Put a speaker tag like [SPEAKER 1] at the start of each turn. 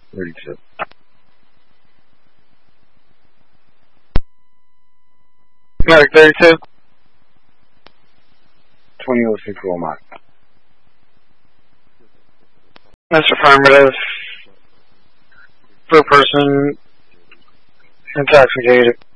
[SPEAKER 1] 32.
[SPEAKER 2] Medic 32.
[SPEAKER 1] 2006 Walmart.
[SPEAKER 2] That's affirmative. For person intoxicated.